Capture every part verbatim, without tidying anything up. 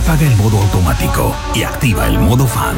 Apaga el modo automático y activa el modo fan.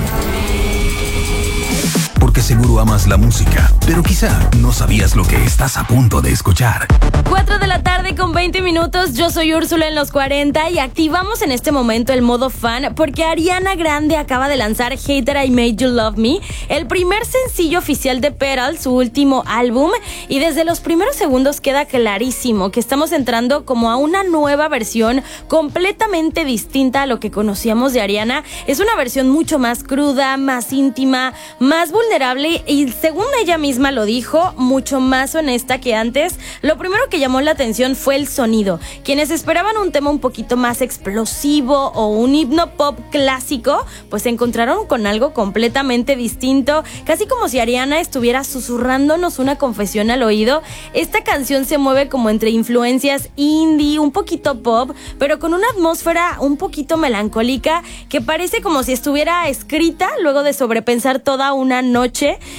Porque seguro amas la música, pero quizá no sabías lo que estás a punto de escuchar. cuatro de la tarde con veinte minutos, yo soy Úrsula en los cuarenta y activamos en este momento el modo fan porque Ariana Grande acaba de lanzar Hater I Made You Love Me, el primer sencillo oficial de Petal, su último álbum, y desde los primeros segundos queda clarísimo que estamos entrando como a una nueva versión completamente distinta a lo que conocíamos de Ariana. Es una versión mucho más cruda, más íntima, más vulnerable y, según ella misma lo dijo, mucho más honesta que antes. Lo primero que llamó la atención fue el sonido. Quienes esperaban un tema un poquito más explosivo o un himno pop clásico, pues se encontraron con algo completamente distinto, casi como si Ariana estuviera susurrándonos una confesión al oído. Esta canción se mueve como entre influencias indie, un poquito pop, pero con una atmósfera un poquito melancólica que parece como si estuviera escrita luego de sobrepensar toda una noche.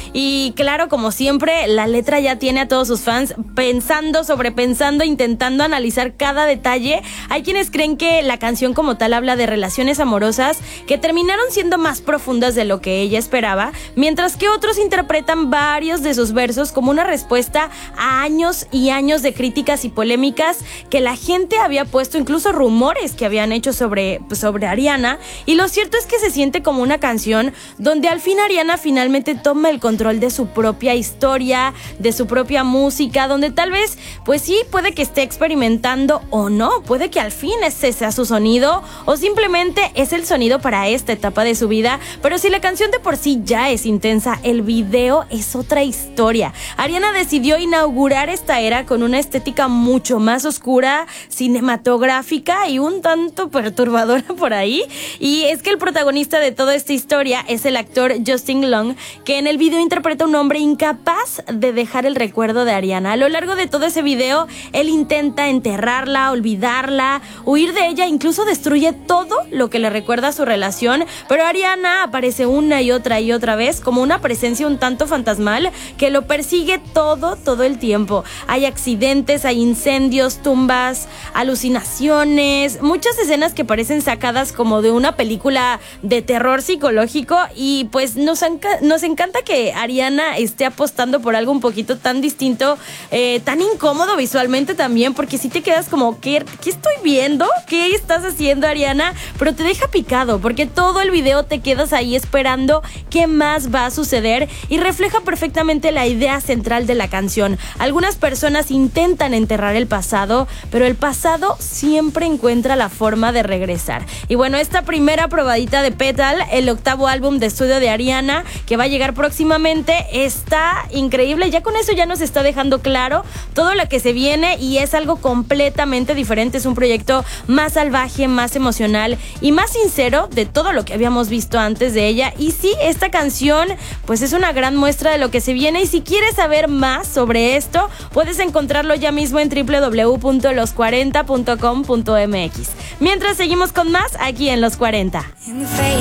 Y claro, como siempre, la letra ya tiene a todos sus fans pensando, sobrepensando, intentando analizar cada detalle. Hay quienes creen que la canción como tal habla de relaciones amorosas que terminaron siendo más profundas de lo que ella esperaba, mientras que otros interpretan varios de sus versos como una respuesta a años y años de críticas y polémicas que la gente había puesto, incluso rumores que habían hecho sobre, pues, sobre Ariana. Y lo cierto es que se siente como una canción donde al fin Ariana finalmente toma el control de su propia historia, de su propia música, donde tal vez, pues sí, puede que esté experimentando o no, puede que al fin ese sea su sonido o simplemente es el sonido para esta etapa de su vida. Pero si la canción de por sí ya es intensa, el video es otra historia. Ariana decidió inaugurar esta era con una estética mucho más oscura, cinematográfica y un tanto perturbadora por ahí. Y es que el protagonista de toda esta historia es el actor Justin Long, que en el video interpreta a un hombre incapaz de dejar el recuerdo de Ariana. A lo largo de todo ese video, él intenta enterrarla, olvidarla, huir de ella, incluso destruye todo lo que le recuerda a su relación, pero Ariana aparece una y otra y otra vez como una presencia un tanto fantasmal que lo persigue todo, todo el tiempo. Hay accidentes, hay incendios, tumbas, alucinaciones, muchas escenas que parecen sacadas como de una película de terror psicológico y pues nos, enca- nos encanta que Ariana esté apostando por algo un poquito tan distinto, eh, tan incómodo visualmente también, porque si te quedas como, ¿qué, ¿qué estoy viendo? ¿Qué estás haciendo, Ariana? Pero te deja picado, porque todo el video te quedas ahí esperando qué más va a suceder y refleja perfectamente la idea central de la canción. Algunas personas intentan enterrar el pasado, pero el pasado siempre encuentra la forma de regresar. Y bueno, esta primera probadita de Petal, el octavo álbum de estudio de Ariana, que va a llegar próximamente, está increíble. Ya con eso ya nos está dejando claro todo lo que se viene y es algo completamente diferente. Es un proyecto más salvaje, más emocional y más sincero de todo lo que habíamos visto antes de ella. Y sí, esta canción pues es una gran muestra de lo que se viene, y si quieres saber más sobre esto, puedes encontrarlo ya mismo en doble u doble u doble u punto los cuarenta punto com punto m x. Mientras seguimos con más aquí en Los cuarenta.